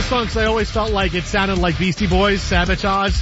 this song because I always felt like it sounded like Beastie Boys, Sabotage.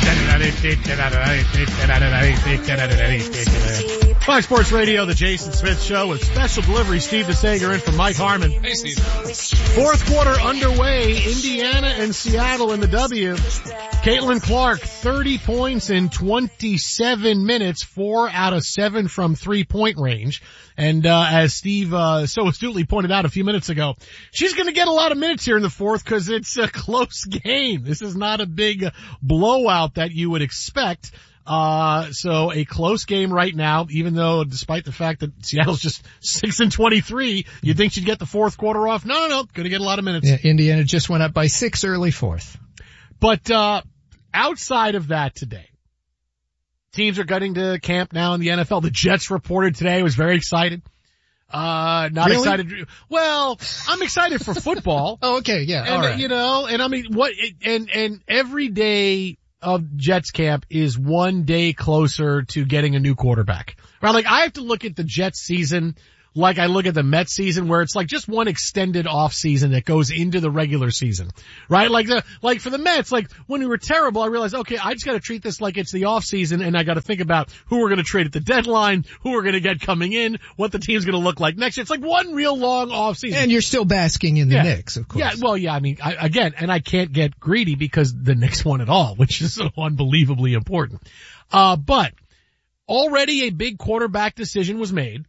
Fox Sports Radio, the Jason Smith Show with special delivery. Steve DeSager in for Mike Harmon. Hey, Steve. Fourth quarter underway. Indiana and Seattle in the W. Caitlin Clark, 30 points in 27 minutes, 4 out of 7 from 3-point range. And as Steve so astutely pointed out a few minutes ago, she's going to get a lot of minutes here in the fourth because it's a close game. This is not a big blowout that you would expect. So a close game right now, even though despite the fact that Seattle's just 6-23, you'd think she'd get the fourth quarter off. No, going to get a lot of minutes. Yeah, Indiana just went up by 6 early fourth. But outside of that today, teams are getting to camp now in the NFL. The Jets reported today. I was very excited. Not really? Excited. Well, I'm excited for football. Oh, okay. Yeah. And, all right. You know, and I mean, and every day of Jets camp is one day closer to getting a new quarterback. Right? Like I have to look at the Jets season like I look at the Mets season, where it's like just one extended off season that goes into the regular season, right? Like for the Mets, like when we were terrible, I realized, okay, I just got to treat this like it's the off season, and I got to think about who we're going to trade at the deadline, who we're going to get coming in, what the team's going to look like next year. It's like one real long off season. And you're still basking in the Knicks, of course. Yeah, well, yeah, I mean, I can't get greedy because the Knicks won it all, which is so unbelievably important. But already a big quarterback decision was made.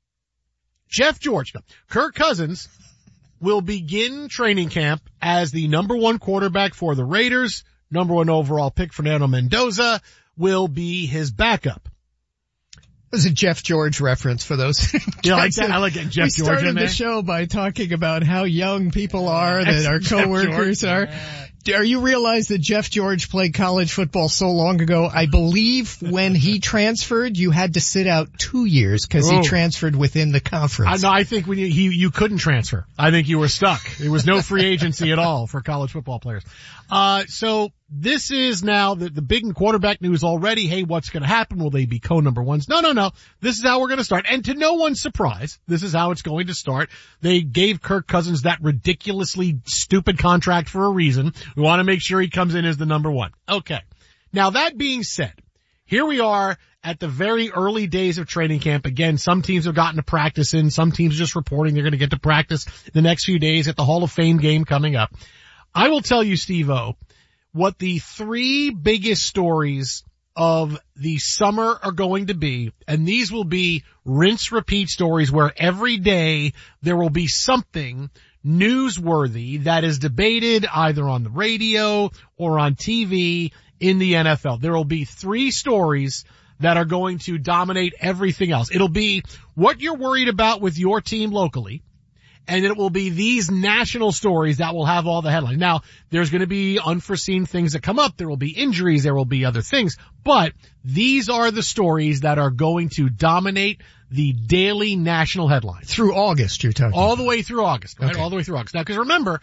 Kirk Cousins will begin training camp as the number one quarterback for the Raiders. Number one overall pick, Fernando Mendoza, will be his backup. There's a Jeff George reference for those. You like that? I like getting Jeff George in there. We started the show by talking about how young people are, that our coworkers are. Are you realize that Jeff George played college football so long ago? I believe when he transferred, you had to sit out 2 years because he transferred within the conference. No, I think when you couldn't transfer. I think you were stuck. There was no free agency at all for college football players. So this is now the big quarterback news already. Hey, what's going to happen? Will they be co-number ones? No. This is how we're going to start. And to no one's surprise, this is how it's going to start. They gave Kirk Cousins that ridiculously stupid contract for a reason. We want to make sure he comes in as the number one. Okay. Now that being said, here we are at the very early days of training camp. Again, some teams have gotten to practice in. Some teams are just reporting they're going to get to practice the next few days at the Hall of Fame game coming up. I will tell you, Steve-O, what the 3 biggest stories of the summer are going to be, and these will be rinse-repeat stories where every day there will be something newsworthy that is debated either on the radio or on TV in the NFL. There will be 3 stories that are going to dominate everything else. It'll be what you're worried about with your team locally, and it will be these national stories that will have all the headlines. Now, there's going to be unforeseen things that come up. There will be injuries. There will be other things. But these are the stories that are going to dominate the daily national headlines. Through August, you're talking all the way through August, right? Okay. All the way through August. Now, because remember,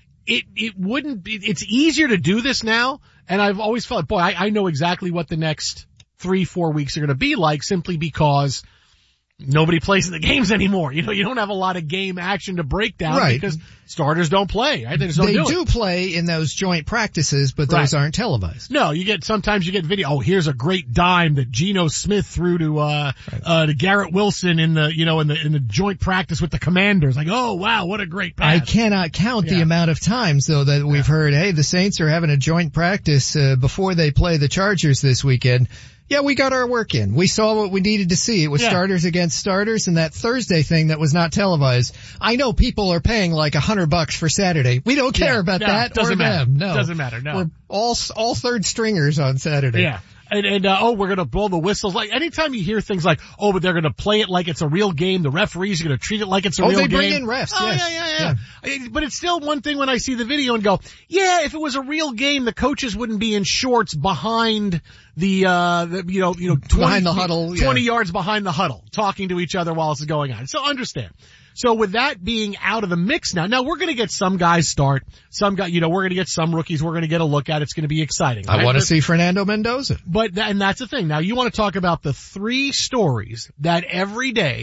it wouldn't be, it's easier to do this now. And I've always felt, boy, I know exactly what the next 3-4 weeks are going to be like simply because nobody plays in the games anymore. You know, you don't have a lot of game action to break down because starters don't play, right? They just don't do play in those joint practices, but those aren't televised. No, sometimes you get video. Oh, here's a great dime that Geno Smith threw to Garrett Wilson in the joint practice with the Commanders. Like, oh wow, what a great pass. I cannot count the amount of times though that we've heard, hey, the Saints are having a joint practice, before they play the Chargers this weekend. Yeah, we got our work in. We saw what we needed to see. It was starters against starters, and that Thursday thing that was not televised. I know people are paying like $100 for Saturday. We don't care about that or them. No. Doesn't matter. No. We're all third stringers on Saturday. Yeah. And we're gonna blow the whistles. Like, anytime you hear things like, oh, but they're gonna play it like it's a real game, the referees are gonna treat it like it's a real game. Oh, they bring in refs, yes. Yeah. But it's still one thing when I see the video and go, yeah, if it was a real game, the coaches wouldn't be in shorts behind behind the huddle. 20 yards behind the huddle, talking to each other while this is going on. So understand. So with that being out of the mix now we're going to get some guys start, we're going to get some rookies we're going to get a look at. It's going to be exciting. Right? I want to see Fernando Mendoza. And that's the thing. Now you want to talk about the 3 stories that every day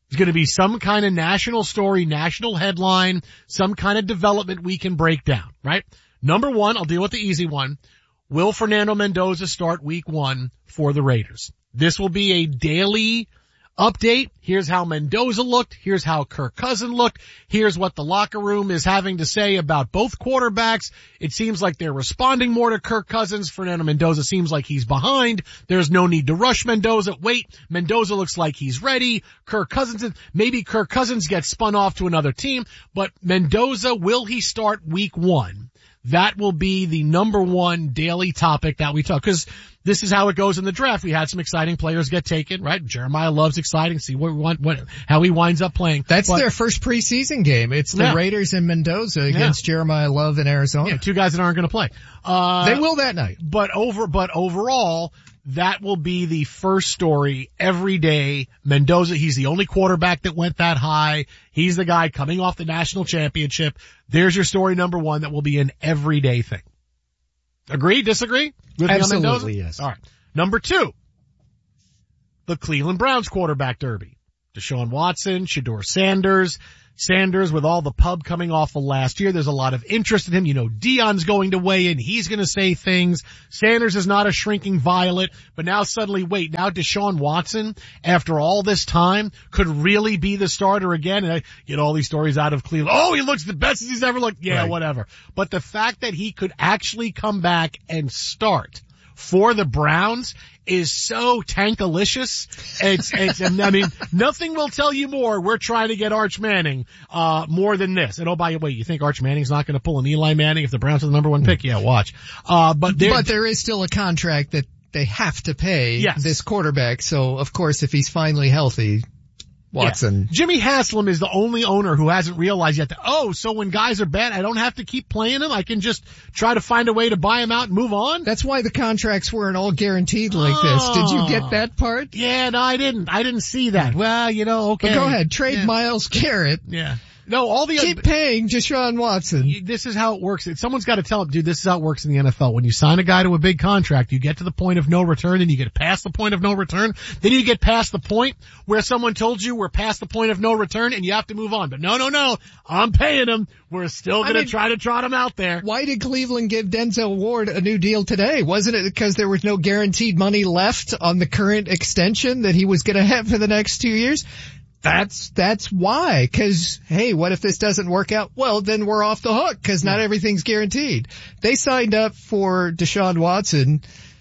There's going to be some kind of national story, national headline, some kind of development we can break down, right? Number one, I'll deal with the easy one. Will Fernando Mendoza start week 1 for the Raiders? This will be a daily update. Here's how Mendoza looked. Here's how Kirk Cousins looked. Here's what the locker room is having to say about both quarterbacks. It seems like they're responding more to Kirk Cousins. Fernando Mendoza seems like he's behind. There's no need to rush Mendoza. Wait, Mendoza looks like he's ready. Maybe Kirk Cousins gets spun off to another team, but Mendoza, will he start week 1? That will be the number one daily topic that we talk, because this is how it goes in the draft. We had some exciting players get taken, right? Jeremiah Love's exciting. See how he winds up playing. That's their first preseason game. It's the Raiders and Mendoza against Jeremiah Love in Arizona. Yeah, 2 guys that aren't going to play. They will that night. But overall, that will be the first story every day. Mendoza, he's the only quarterback that went that high. He's the guy coming off the national championship. There's your story number 1 that will be an everyday thing. Agree? Disagree? With Absolutely, yes. All right. Number 2, the Cleveland Browns quarterback derby. Deshaun Watson, Shedeur Sanders. Sanders, with all the pub coming off of last year, there's a lot of interest in him. You know, Dion's going to weigh in. He's going to say things. Sanders is not a shrinking violet, but now suddenly, now Deshaun Watson, after all this time, could really be the starter again. And I get all these stories out of Cleveland. Oh, he looks the best he's ever looked. Yeah, right. Whatever. But the fact that he could actually come back and start for the Browns is so tankalicious. I mean, nothing will tell you more. We're trying to get Arch Manning, more than this. And oh, by the way, you think Arch Manning's not going to pull an Eli Manning if the Browns are the number 1 pick? Yeah, watch. But there is still a contract that they have to pay this quarterback. So of course, if he's finally healthy, Watson. Yeah. Jimmy Haslam is the only owner who hasn't realized yet that, so when guys are bad, I don't have to keep playing them. I can just try to find a way to buy them out and move on. That's why the contracts weren't all guaranteed like this. Did you get that part? Yeah, no, I didn't. I didn't see that. Well, okay. But go ahead. Trade Myles Garrett. Yeah. No, keep paying Deshaun Watson. This is how it works. Someone's got to tell him, dude, this is how it works in the NFL. When you sign a guy to a big contract, you get to the point of no return, and you get past the point of no return. Then you get past the point where someone told you we're past the point of no return, and you have to move on. But no, I'm paying him. We're still going to try to trot him out there. Why did Cleveland give Denzel Ward a new deal today? Wasn't it because there was no guaranteed money left on the current extension that he was going to have for the next 2 years? That's why. Cause, hey, what if this doesn't work out? Well, then we're off the hook, cause not everything's guaranteed. They signed up for Deshaun Watson,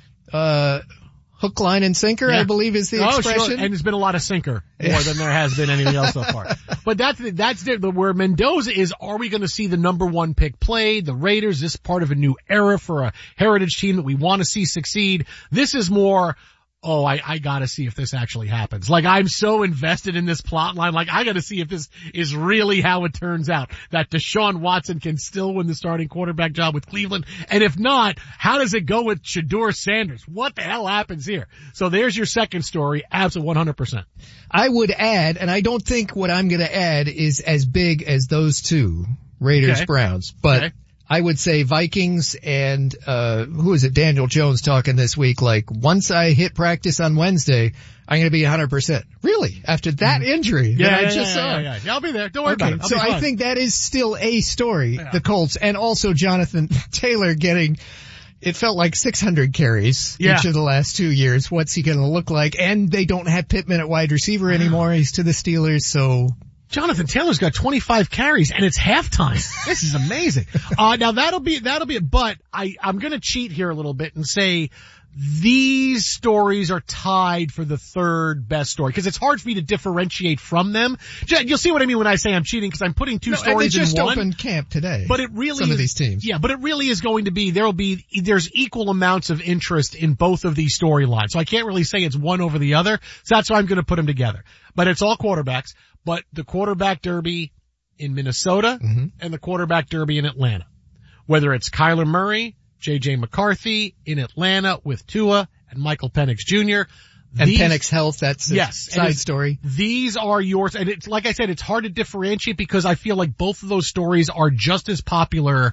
hook, line, and sinker, I believe is the expression. Sure. And there's been a lot of sinker more than there has been anything else so far. But that's where Mendoza is. Are we going to see the number 1 pick played? The Raiders, this is part of a new era for a heritage team that we want to see succeed. This is more, I gotta see if this actually happens. Like, I'm so invested in this plot line. Like, I gotta see if this is really how it turns out. That Deshaun Watson can still win the starting quarterback job with Cleveland. And if not, how does it go with Shedeur Sanders? What the hell happens here? So there's your second story. Absolutely 100%. I would add, and I don't think what I'm gonna add is as big as those two, Raiders, Browns, but I would say Vikings and, who is it? Daniel Jones talking this week, like, once I hit practice on Wednesday, I'm going to be 100%. Really? After that injury that I just saw? Yeah, I'll be there. Don't worry about it. So I think that is still a story, the Colts, and also Jonathan Taylor getting, it felt like 600 carries each of the last 2 years. What's he going to look like? And they don't have Pittman at wide receiver anymore. He's to the Steelers, so. Jonathan Taylor's got 25 carries and it's halftime. This is amazing. Now that'll be it, but I'm gonna cheat here a little bit and say these stories are tied for the 3rd best story, because it's hard for me to differentiate from them. You'll see what I mean when I say I'm cheating, because I'm putting two stories in one. They just opened camp today. But it really some of these teams. Yeah, but it really is going to be, there's equal amounts of interest in both of these storylines. So I can't really say it's one over the other. So that's why I'm going to put them together. But it's all quarterbacks. But the quarterback derby in Minnesota and the quarterback derby in Atlanta. Whether it's Kyler Murray, J.J. McCarthy in Atlanta with Tua and Michael Penix Jr. And Penix health, that's a side story. These are yours. And it's, like I said, it's hard to differentiate because I feel like both of those stories are just as popular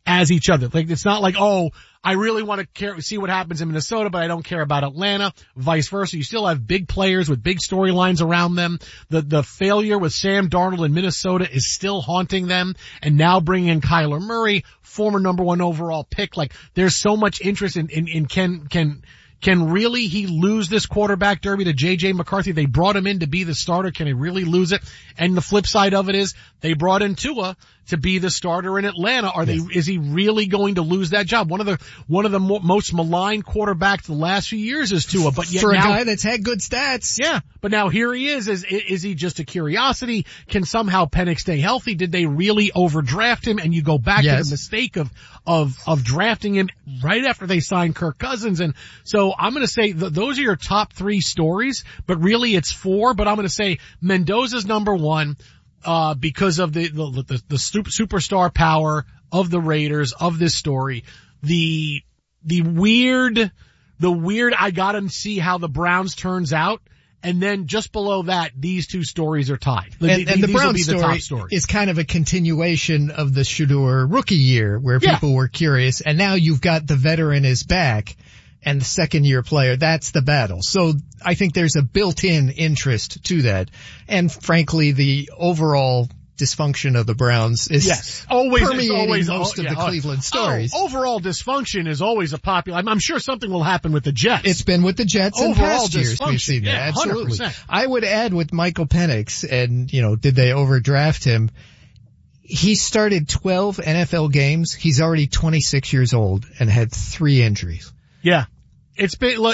as each other. Like, it's not like, oh, I really want to see what happens in Minnesota, but I don't care about Atlanta. Vice versa. You still have big players with big storylines around them. The failure with Sam Darnold in Minnesota is still haunting them. And now bringing in Kyler Murray, former number 1 overall pick. Like, there's so much interest in can really he lose this quarterback derby to J.J. McCarthy? They brought him in to be the starter. Can he really lose it? And the flip side of it is they brought in Tua to be the starter in Atlanta. Is he really going to lose that job? One of the most maligned quarterbacks the last few years is Tua, but yet for a now, guy that's had good stats. Yeah, but now here he is. Is he just a curiosity? Can somehow Penix stay healthy? Did they really overdraft him? And you go back to the mistake of drafting him right after they signed Kirk Cousins. And so I'm going to say those are your top 3 stories, but really it's 4, but I'm going to say Mendoza's number 1. Because of the superstar power of the Raiders, of this story, the weird, I gotta see how the Browns turns out. And then just below that, these 2 stories are tied. And the Browns story is kind of a continuation of the Shedeur rookie year where people were curious, and now you've got the veteran is back. And the second-year player, that's the battle. So I think there's a built-in interest to that. And frankly, the overall dysfunction of the Browns is permeating most of the Cleveland stories. Overall dysfunction is always a popular. I'm sure something will happen with the Jets. It's been with the Jets in past years. We've seen that. Absolutely. 100%. I would add with Michael Penix, and did they overdraft him? He started 12 NFL games. He's already 26 years old and had 3 injuries. Yeah. It's been, look,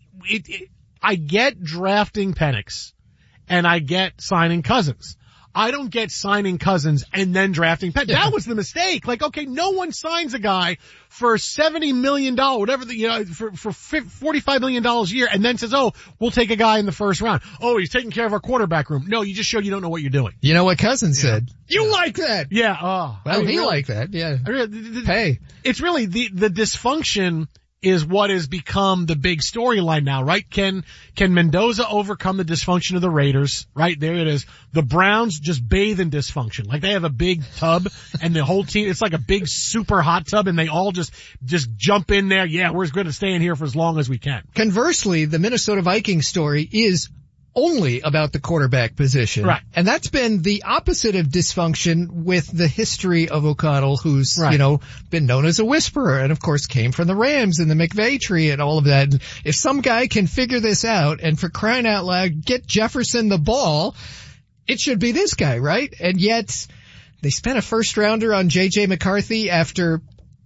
I get drafting Penix and I get signing Cousins. I don't get signing Cousins and then drafting Penix. That was the mistake. Like, okay, no one signs a guy for $70 million, whatever for $45 million a year and then says, oh, we'll take a guy in the first round. Oh, he's taking care of our quarterback room. No, you just showed you don't know what you're doing. You know what Cousins said? You like that? Yeah. Oh, well, he liked that. Yeah. Hey, it's really the dysfunction is what has become the big storyline now, right? Can Mendoza overcome the dysfunction of the Raiders? Right, there it is. The Browns just bathe in dysfunction. Like, they have a big tub and the whole team, it's like a big super hot tub and they all just jump in there. Yeah, we're going to stay in here for as long as we can. Conversely, the Minnesota Vikings story is only about the quarterback position. Right. And that's been the opposite of dysfunction with the history of O'Connell, who's, been known as a whisperer and of course came from the Rams and the McVay tree and all of that. And if some guy can figure this out and for crying out loud, get Jefferson the ball, it should be this guy, right? And yet they spent a first rounder on J.J. McCarthy after,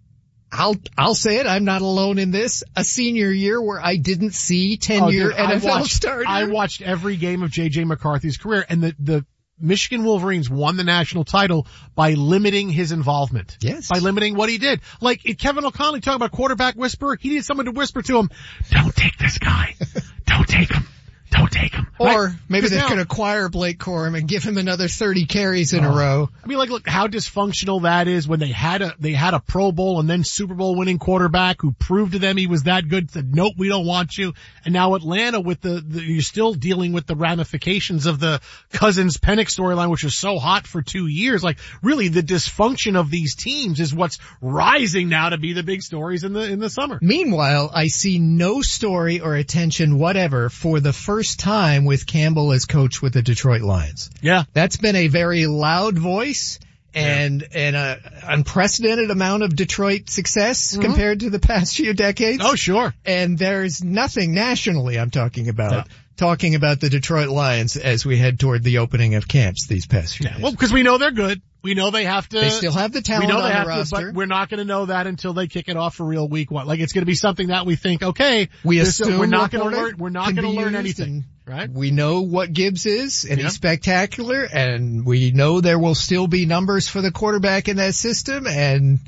I'll say it, I'm not alone in this, a senior year where I didn't see 10-year NFL starter. I watched every game of J.J. McCarthy's career, and the Michigan Wolverines won the national title by limiting his involvement. Yes. By limiting what he did. Like, Kevin O'Connell, talking about quarterback whisperer, he needed someone to whisper to him, don't take this guy. Don't take him. Don't take him. Or maybe they could acquire Blake Corum and give him another 30 carries in a row. I mean, like, look how dysfunctional that is when they had a Pro Bowl and then Super Bowl winning quarterback who proved to them he was that good, said, nope, we don't want you. And now Atlanta with you're still dealing with the ramifications of the Cousins Penix storyline, which was so hot for 2 years. Like, really, the dysfunction of these teams is what's rising now to be the big stories in the summer. Meanwhile, I see no story or attention whatever for the first time with Campbell as coach with the Detroit Lions. Yeah. That's been a very loud voice and a unprecedented amount of Detroit success compared to the past few decades. Oh, sure. And there's nothing nationally I'm talking about the Detroit Lions as we head toward the opening of camps these past few days. Well, because we know they're good. We know they have to. They still have the talent on the roster. But we're not going to know that until they kick it off for real week 1. Like, it's going to be something that we think, okay, we assume we're not going to learn. We're not going to learn anything, right? We know what Gibbs is, and he's spectacular, and we know there will still be numbers for the quarterback in that system. And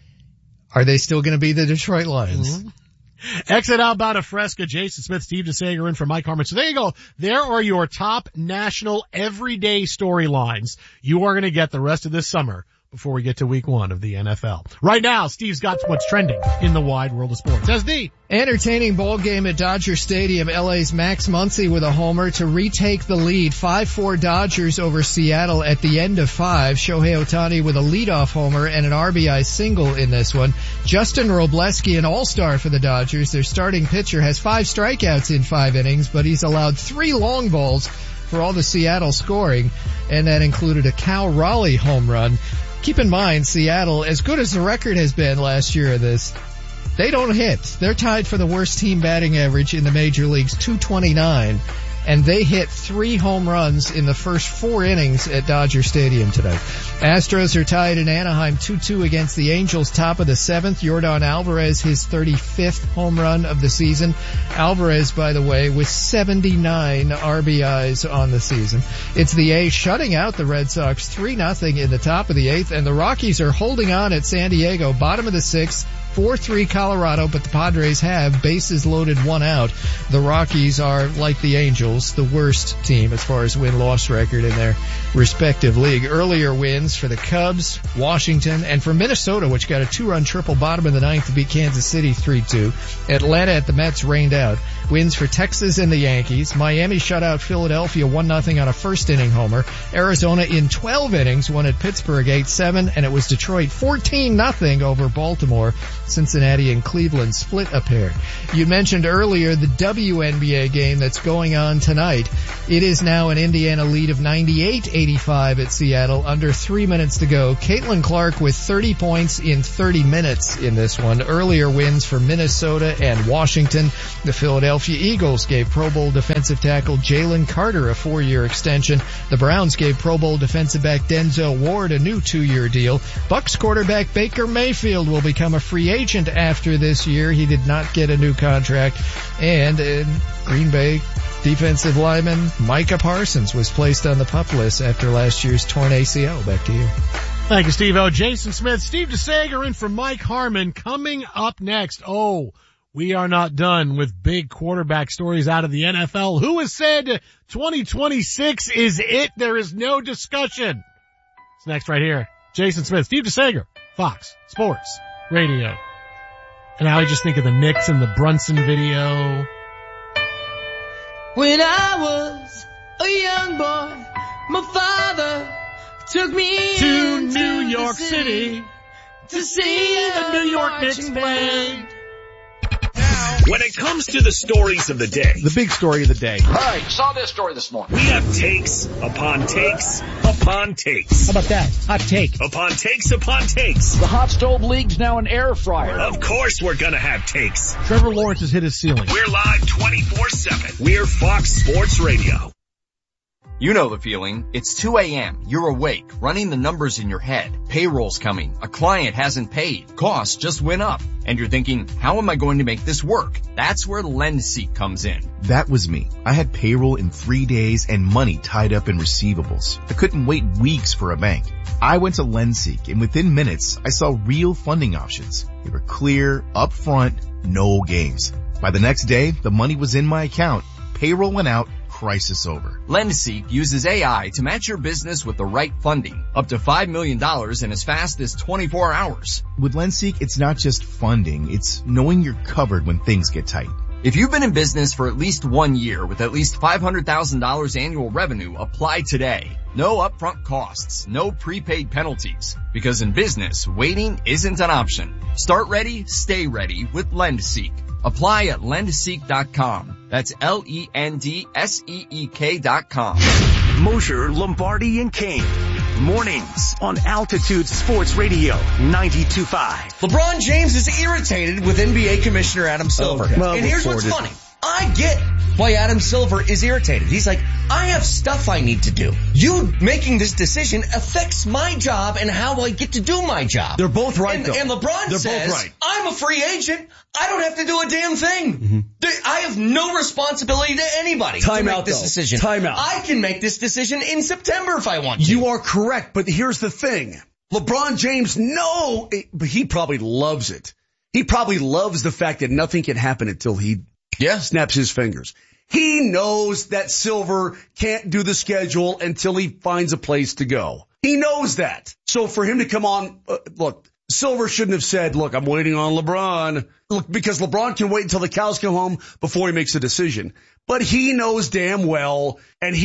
are they still going to be the Detroit Lions? Mm-hmm. Exit Outbound of Fresca, Jason Smith, Steve DeSager in for Mike Harmon. So there you go. There are your top national everyday storylines you are going to get the rest of this summer before we get to week 1 of the NFL. Right now, Steve's got what's trending in the wide world of sports. SD. Entertaining ball game at Dodger Stadium. LA's Max Muncy with a homer to retake the lead. 5-4 Dodgers over Seattle at the end of 5. Shohei Ohtani with a leadoff homer and an RBI single in this one. Justin Robleski, an all-star for the Dodgers. Their starting pitcher has 5 strikeouts in 5 innings, but he's allowed 3 long balls for all the Seattle scoring, and that included a Cal Raleigh home run. Keep in mind, Seattle, as good as the record has been last year of this, they don't hit. They're tied for the worst team batting average in the major leagues, 229, and they hit 3 home runs in the first 4 innings at Dodger Stadium tonight. Astros are tied in Anaheim 2-2 against the Angels, top of the 7th. Yordan Alvarez, his 35th home run of the season. Alvarez, by the way, with 79 RBIs on the season. It's the A's shutting out the Red Sox 3-0 in the top of the 8th, and the Rockies are holding on at San Diego, bottom of the 6th. 4-3 Colorado, but the Padres have bases loaded, 1 out. The Rockies are, like the Angels, the worst team as far as win-loss record in their respective league. Earlier wins for the Cubs, Washington, and for Minnesota, which got a 2-run triple bottom of the 9th to beat Kansas City 3-2. Atlanta at the Mets rained out. Wins for Texas and the Yankees. Miami shut out Philadelphia 1-0 on a first-inning homer. Arizona in 12 innings won at Pittsburgh 8-7, and it was Detroit 14-0 over Baltimore. Cincinnati and Cleveland split a pair. You mentioned earlier the WNBA game that's going on tonight. It is now an Indiana lead of 98-85 at Seattle, under 3 minutes to go. Caitlin Clark with 30 points in 30 minutes in this one. Earlier wins for Minnesota and Washington. The Philadelphia Eagles gave Pro Bowl defensive tackle Jalen Carter a 4-year extension. The Browns gave Pro Bowl defensive back Denzel Ward a new 2-year deal. Bucs quarterback Baker Mayfield will become a free agent after this year. He did not get a new contract. And Green Bay defensive lineman Micah Parsons was placed on the PUP list after last year's torn ACL. Back to you. Thank you, Steve-O. Jason Smith, Steve DeSager in for Mike Harmon. Coming up next, we are not done with big quarterback stories out of the NFL. Who has said 2026 is it? There is no discussion. It's next right here. Jason Smith, Steve DeSager, Fox Sports Radio. And now I just think of the Knicks and the Brunson video. When I was a young boy, my father took me to New York City to see the New York Knicks play. When it comes to the stories of the day, the big story of the day. All right, saw this story this morning. We have takes upon takes upon takes. How about that? Hot take. Upon takes upon takes. The hot stove league's now an air fryer. Of course we're gonna have takes. Trevor Lawrence has hit his ceiling. We're live 24/7. We're Fox Sports Radio. You know the feeling. It's 2 a.m. You're awake, running the numbers in your head. Payroll's coming. A client hasn't paid. Costs just went up. And you're thinking, how am I going to make this work? That's where LendSeek comes in. That was me. I had payroll in 3 days and money tied up in receivables. I couldn't wait weeks for a bank. I went to LendSeek, and within minutes, I saw real funding options. They were clear, upfront, no games. By the next day, the money was in my account. Payroll went out. Crisis over. LendSeek uses AI to match your business with the right funding, up to $5 million in as fast as 24 hours. With LendSeek, it's not just funding, it's knowing you're covered when things get tight. If you've been in business for at least 1 year with at least $500,000 annual revenue, apply today. No upfront costs, no prepaid penalties. Because in business, waiting isn't an option. Start ready, stay ready with LendSeek. Apply at lendseek.com. That's LENDSEEK.com. Mosher, Lombardi, and Kane. Mornings on Altitude Sports Radio 92.5. LeBron James is irritated with NBA Commissioner Adam Silver. Okay. Well, and here's what's funny. I get why Adam Silver is irritated. He's like, I have stuff I need to do. You making this decision affects my job and how I get to do my job. They're both right, though. And LeBron They're says, both right. I'm a free agent. I don't have to do a damn thing. Mm-hmm. I have no responsibility to anybody to make this decision. Time out. I can make this decision in September if I want to. You are correct, but here's the thing. LeBron James, but he probably loves it. He probably loves the fact that nothing can happen until he snaps his fingers. He knows that Silver can't do the schedule until he finds a place to go. He knows that. So for him to come on, look, Silver shouldn't have said, look, I'm waiting on LeBron. Look, because LeBron can wait until the cows come home before he makes a decision. But he knows damn well, and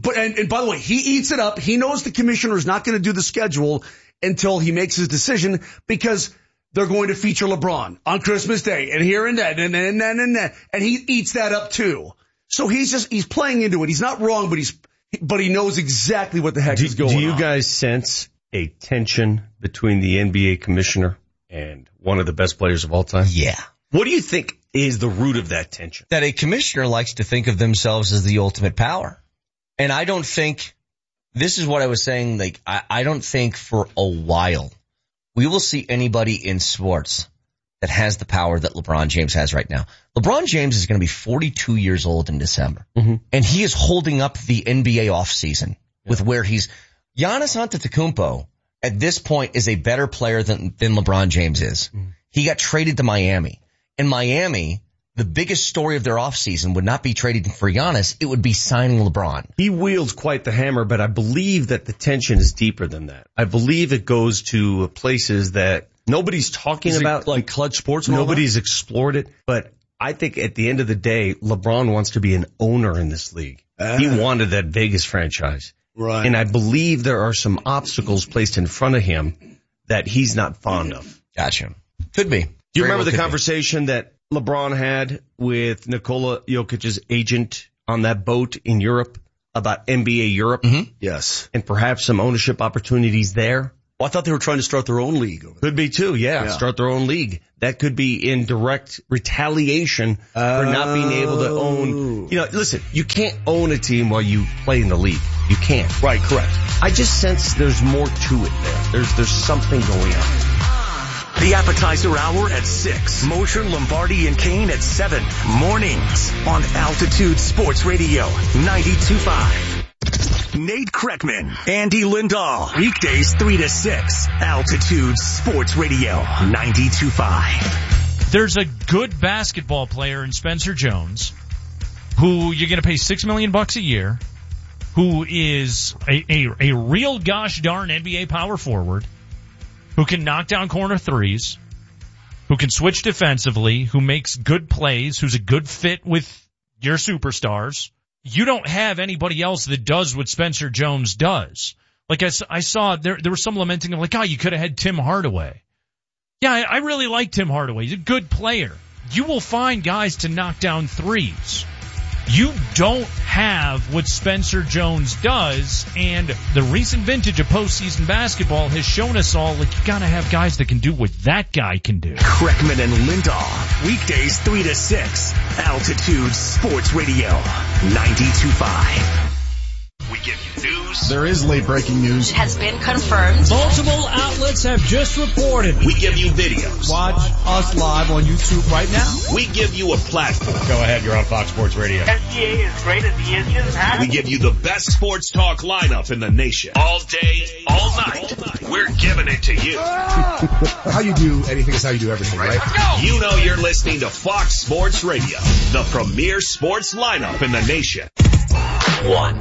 by the way, he eats it up. He knows the commissioner is not going to do the schedule until he makes his decision, because they're going to feature LeBron on Christmas Day and here and that and that, and he eats that up too. So he's playing into it. He's not wrong, but he knows exactly what the heck is going on. Do you guys sense a tension between the NBA commissioner and one of the best players of all time? Yeah. What do you think is the root of that tension? That a commissioner likes to think of themselves as the ultimate power. And I don't think, this is what I was saying, like, I don't think for a while we will see anybody in sports that has the power that LeBron James has right now. LeBron James is going to be 42 years old in December. Mm-hmm. And he is holding up the NBA offseason with where Giannis Antetokounmpo at this point is a better player than LeBron James is. Mm-hmm. He got traded to Miami. In Miami, the biggest story of their offseason would not be trading for Giannis. It would be signing LeBron. He wields quite the hammer, but I believe that the tension is deeper than that. I believe it goes to places that nobody's talking about. Like Clutch Sports? Nobody's explored it. But I think at the end of the day, LeBron wants to be an owner in this league. He wanted that Vegas franchise. Right. And I believe there are some obstacles placed in front of him that he's not fond of. Gotcha. Could be. Do you remember the conversation that LeBron had with Nikola Jokic's agent on that boat in Europe about NBA Europe? Mm-hmm. Yes. And perhaps some ownership opportunities there? Well, I thought they were trying to start their own league. Could be too, yeah. Start their own league. That could be in direct retaliation for not being able to own. You know, listen, you can't own a team while you play in the league. You can't. Right, correct. I just sense there's more to it there. There's something going on. The appetizer hour at 6. Mosher, Lombardi, and Kane at 7. Mornings on Altitude Sports Radio 92.5. Nate Kreckman, Andy Lindahl. Weekdays 3 to 6. Altitude Sports Radio 92.5. There's a good basketball player in Spencer Jones who you're going to pay $6 million a year, who is a real gosh darn NBA power forward, who can knock down corner threes, who can switch defensively, who makes good plays, who's a good fit with your superstars. You don't have anybody else that does what Spencer Jones does. Like I saw there was some lamenting of like, oh, you could have had Tim Hardaway. Yeah, I really like Tim Hardaway. He's a good player. You will find guys to knock down threes. You don't have what Spencer Jones does, and the recent vintage of postseason basketball has shown us all, like, you gotta have guys that can do what that guy can do. Kreckman and Lindahl, weekdays 3 to 6, Altitude Sports Radio 92.5. We give you news. There is late breaking news. It has been confirmed. Multiple outlets have just reported. We give you videos. Watch us live on YouTube right now. We give you a platform. Go ahead, you're on Fox Sports Radio. SGA is great as he is just happy. We give you the best sports talk lineup in the nation. All day, all night. We're giving it to you. How you do anything is how you do everything, right? Let's go. You know you're listening to Fox Sports Radio, the premier sports lineup in the nation. 1.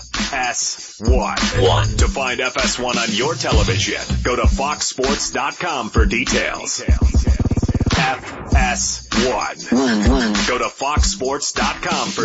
FS1. To find FS1 on your television, go to foxsports.com for details. FS1. Go to foxsports.com for